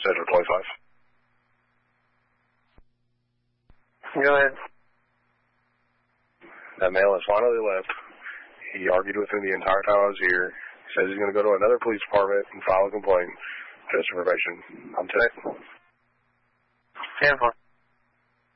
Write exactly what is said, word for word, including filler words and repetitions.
Cedar twenty-five. Go ahead. That male has finally left. He argued with him the entire time I was here. He says he's going to go to another police department and file a complaint. Just information. I'm today. ten four.